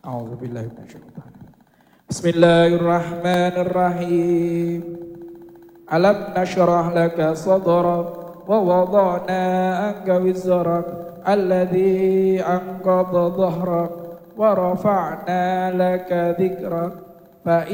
A'udzubillahi minasyaitonir. Bismillahirrahmanirrahim. Alam nashrah laka sadrak wa wada'na anka wizrak alladhi anqadha dhahrak wa rafa'na laka dhikrak fa